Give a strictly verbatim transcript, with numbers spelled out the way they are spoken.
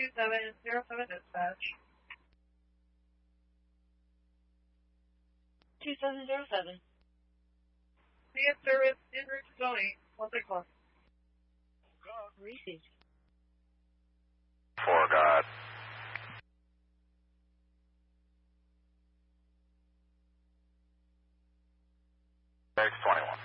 two seven zero seven dispatch. two seven zero seven. C S service en route to zone eight. One six one. Received. Four God. X twenty-one.